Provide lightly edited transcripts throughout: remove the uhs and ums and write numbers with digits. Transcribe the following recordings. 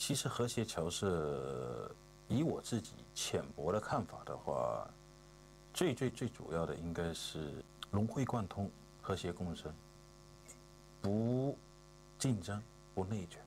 其实和谐侨社，以我自己浅薄的看法的话，最主要的应该是融会贯通、和谐共生，不竞争、不内卷。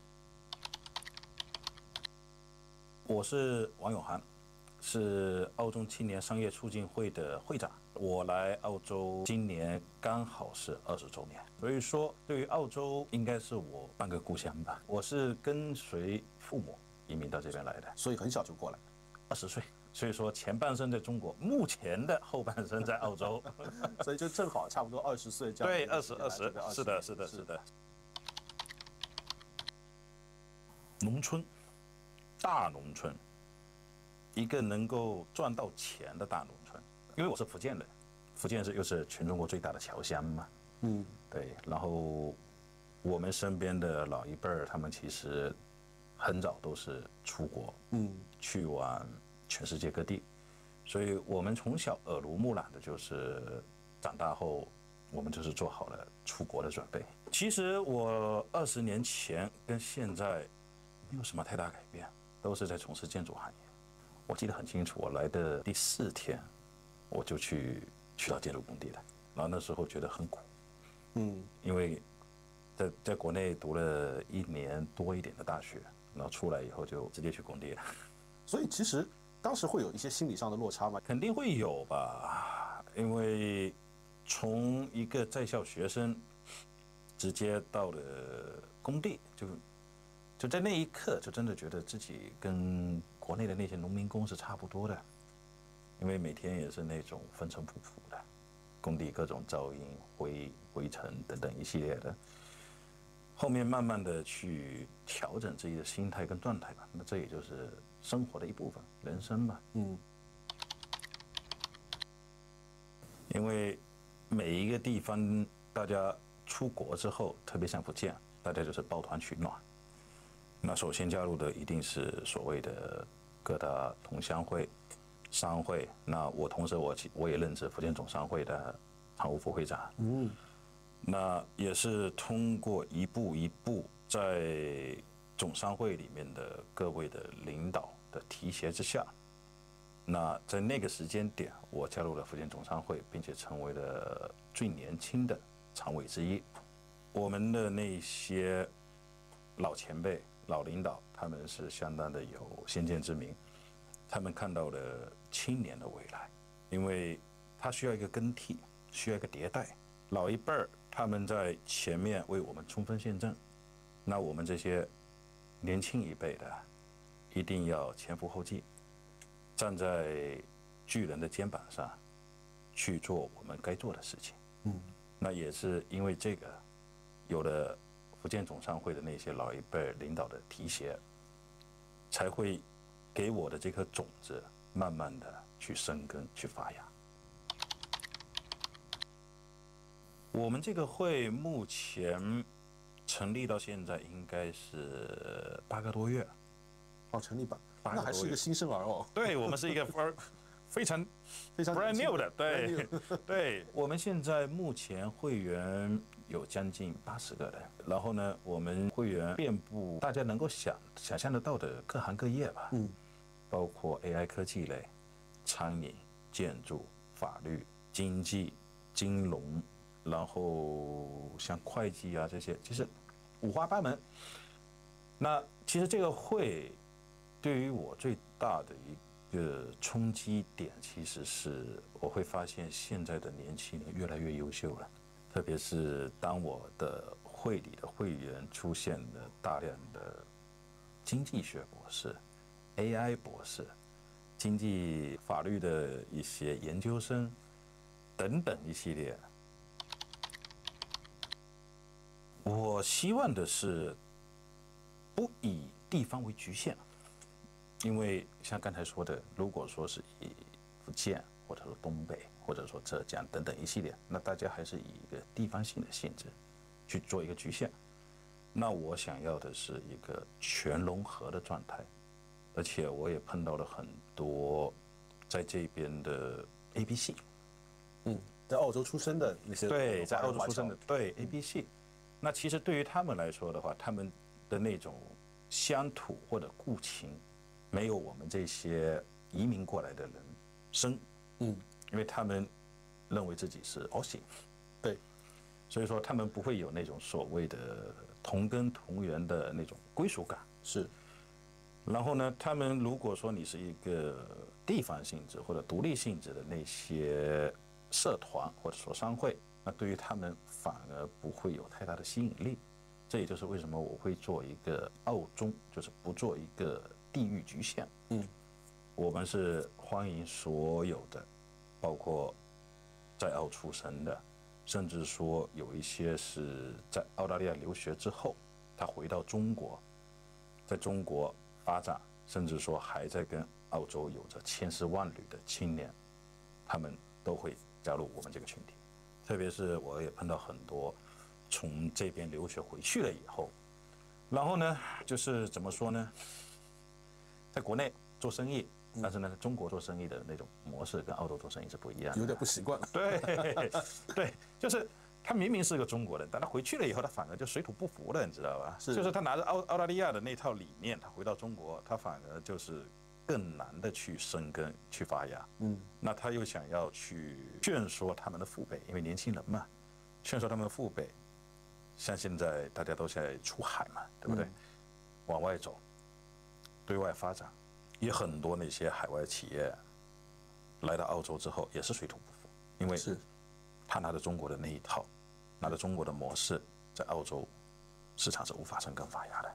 我是王永涵，是澳洲青年商业促进会的会长。我来澳洲今年刚好是20周年，所以说对于澳洲应该是我半个故乡吧。我是跟随父母移民到这边来的， 所以很小就过来 ，20岁。所以说前半生在中国，目前的后半生在澳洲， 所以就正好差不多20岁这样。 对，20，是的，是的，是的。农村，大农村，一个能够赚到钱的大农村。因为我是福建人，福建又是全中国最大的侨乡嘛。对。然后我们身边的老一辈儿，他们其实很早都是出国，去往全世界各地，所以我们从小耳濡目染的就是长大后我们就是做好了出国的准备。其实我20年前跟现在没有什么太大改变，都是在从事建筑行业。我记得很清楚，我来的第4天我就去到建筑工地了，然后那时候觉得很苦，因为在国内读了1年多一点的大学，然后出来以后就直接去工地了。 所以其实当时会有一些心理上的落差吗？ 肯定会有吧，因为从一个在校学生直接到了工地，就在那一刻，就真的觉得自己跟国内的那些农民工是差不多的，因为每天也是那种风尘仆仆的，工地各种噪音、灰尘等等一系列的。后面慢慢的去调整自己的心态跟状态吧，那这也就是生活的一部分，人生嘛。因为每一个地方，大家出国之后，特别像福建，大家就是抱团取暖。那首先加入的一定是所谓的各大同乡会、商会。那我同时我也任职福建总商会的常务副会长。那也是通过一步一步在总商会里面的各位的领导的提携之下，那在那个时间点，我加入了福建总商会，并且成为了最年轻的常委之一。我们的那些老前辈、老领导，他们是相当的有先见之明，他们看到了青年的未来，因为他需要一个更替，需要一个迭代。老一辈儿他们在前面为我们冲锋陷阵，那我们这些年轻一辈的一定要前赴后继，站在巨人的肩膀上去做我们该做的事情。那也是因为这个，有了福建总商会的那些老一辈领导的提携，才会给我的这颗种子慢慢的去生根、去发芽。我们这个会目前成立到现在应该是8个多月。 成立吧，那还是一个新生儿哦。 对，我们是一个非常 brand new 的，对对。我们现在目前会员有将近80个人，然后呢，我们会员遍布大家能够想象得到的各行各业吧，包括 AI 科技类、餐饮、建筑、法律、经济、金融。然后像会计啊这些，其实五花八门。那其实这个会对于我最大的一个冲击点，其实是我会发现现在的年轻人越来越优秀了，特别是当我的会里的会员出现了大量的经济学博士、AI 博士、经济法律的一些研究生等等一系列。我希望的是不以地方为局限，因为像刚才说的，如果说是以福建或者说东北或者说浙江等等一系列，那大家还是以一个地方性的性质去做一个局限。那我想要的是一个全融合的状态，而且我也碰到了很多在这边的 ABC， 在澳洲出生的那些， 对，在澳洲出生的，对 ABC。那其实对于他们来说的话，他们的那种乡土或者故情没有我们这些移民过来的人深，因为他们认为自己是 Aussie， 对， 所以说他们不会有那种所谓的同根同源的那种归属感。 是。 然后呢，他们如果说你是一个地方性质或者独立性质的那些社团或者说商会，那对于他们反而不会有太大的吸引力。这也就是为什么我会做一个澳中，就是不做一个地域局限。我们是欢迎所有的，包括在澳出生的，甚至说有一些是在澳大利亚留学之后，他回到中国，在中国发展，甚至说还在跟澳洲有着千丝万缕的青年，他们都会加入我们这个群体。特别是我也碰到很多从这边留学回去了以后，然后呢，就是怎么说呢，在国内做生意，但是呢，中国做生意的那种模式跟澳洲做生意是不一样的， 有点不习惯。 对，对，就是他明明是个中国人，但他回去了以后，他反而就水土不服了，你知道吧？就是他拿着澳大利亚的那套理念，他回到中国，他反而就是更难的去生根、去发芽。那他又想要去劝说他们的父辈，因为年轻人嘛，劝说他们的父辈，像现在大家都在出海嘛，对不对？往外走，对外发展，也很多那些海外企业来到澳洲之后也是水土不服，因为他拿着中国的那一套，拿着中国的模式，在澳洲市场是无法生根发芽的。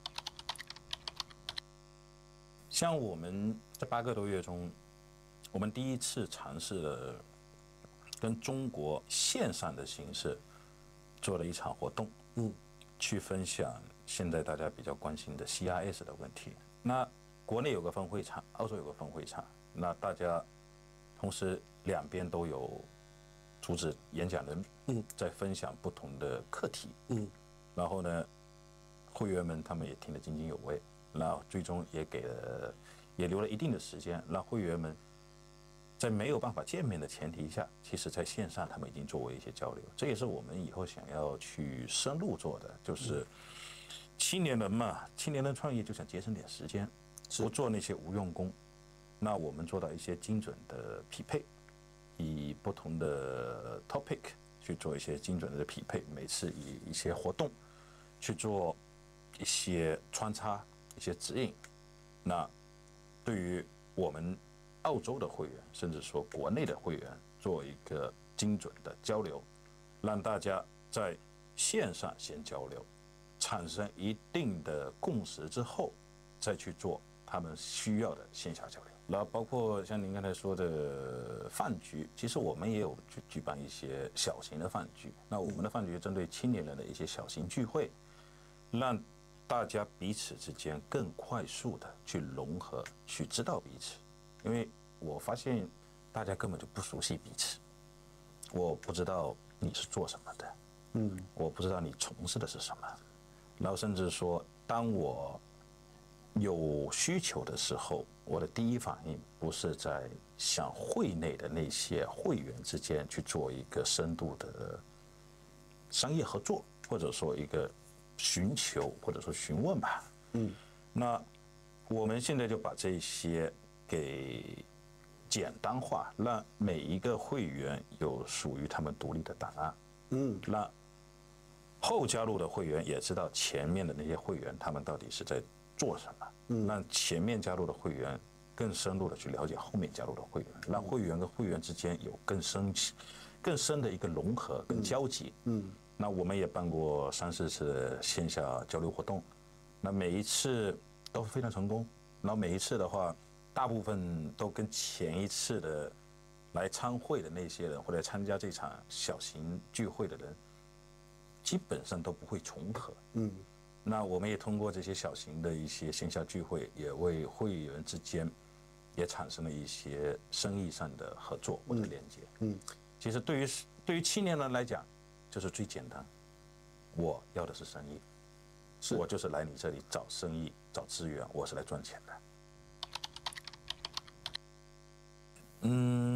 像我们这8个多月中，我们第一次尝试了跟中国线上的形式做了一场活动，去分享现在大家比较关心的 CRS 的问题。那国内有个分会场，澳洲有个分会场，那大家同时两边都有组织演讲人，在分享不同的课题，然后呢，会员们他们也听得津津有味，那最终也留了一定的时间，让会员们在没有办法见面的前提下，其实在线上他们已经作为一些交流，这也是我们以后想要去深入做的，就是青年人嘛，青年人创业就想节省点时间，不做那些无用功。那我们做到一些精准的匹配，以不同的 topic 去做一些精准的匹配，每次以一些活动去做一些穿插、一些指引。那对于我们澳洲的会员，甚至说国内的会员，做一个精准的交流，让大家在线上先交流，产生一定的共识之后，再去做他们需要的线下交流。然后包括像您刚才说的饭局，其实我们也有举办一些小型的饭局。那我们的饭局针对青年人的一些小型聚会，让大家彼此之间更快速的去融合，去知道彼此。因为我发现大家根本就不熟悉彼此，我不知道你是做什么的，我不知道你从事的是什么，然后甚至说，当我有需求的时候，我的第一反应不是在想会内的那些会员之间去做一个深度的商业合作，或者说一个寻求或者说询问吧。那我们现在就把这些给简单化，让每一个会员有属于他们独立的档案。让后加入的会员也知道前面的那些会员他们到底是在做什么。让前面加入的会员更深入的去了解后面加入的会员，让会员跟会员之间有更深的一个融合跟交集。那我们也办过3、4次线下交流活动，那每一次都非常成功。然后每一次的话，大部分都跟前一次的来参会的那些人，或者参加这场小型聚会的人，基本上都不会重合。那我们也通过这些小型的一些线下聚会，也为会员之间也产生了一些生意上的合作或者连接。其实对于青年人来讲，就是最简单，我要的是生意，我就是来你这里找生意、找资源，我是来赚钱的。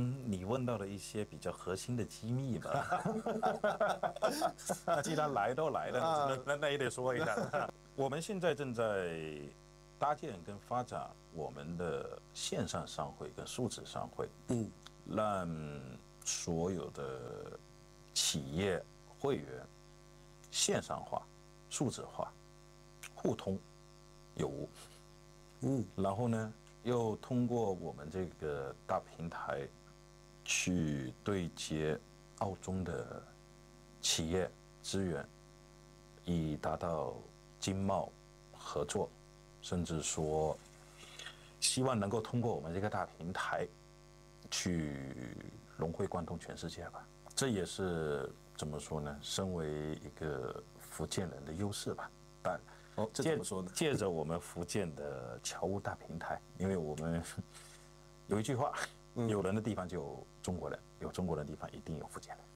你问到了一些比较核心的机密嘛。那既然来都来了，那也得说一下。我们现在正在搭建跟发展我们的线上商会跟数字商会，让所有的企业会员线上化、数字化、互通有无。然后呢，又通过我们这个大平台去对接澳中的企业资源，以达到经贸合作，甚至说希望能够通过我们这个大平台去融会贯通全世界吧。这也是怎么说呢？身为一个福建人的优势吧。但这怎么说呢？ 借着我们福建的侨务大平台，因为我们有一句话，有人的地方就有中国人，有中国人的地方一定有福建人。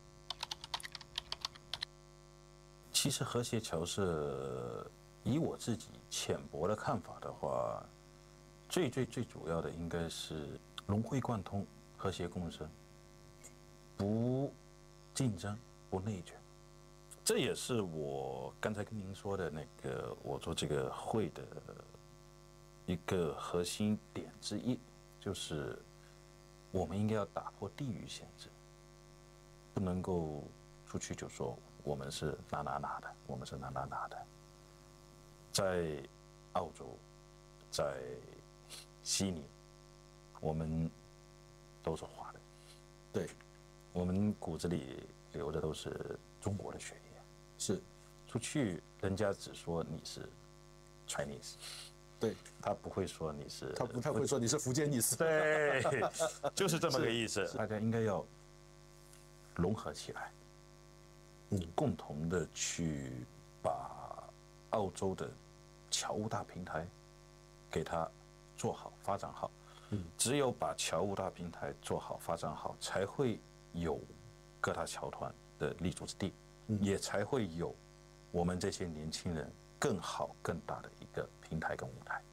其实和谐侨社，以我自己浅薄的看法的话，最主要的应该是融会贯通、和谐共生，不竞争、不内卷。这也是我刚才跟您说的那个我做这个会的一个核心点之一，就是我们应该要打破地域限制，不能够出去就说我们是哪的，我们是哪的。在澳洲，在悉尼，我们都是华人， 对， 我们骨子里流的都是中国的血液。 是， 出去人家只说你是 Chinese， 对， 他不会说你是， 他不太会说你是福建意思， 对，就是这么个意思。大家应该要融合起来，共同的去把澳洲的侨务大平台给它做好、发展好。只有把侨务大平台做好、发展好，才会有各大侨团的立足之地。也才会有我们这些年轻人更好、更大的一个平台跟舞台。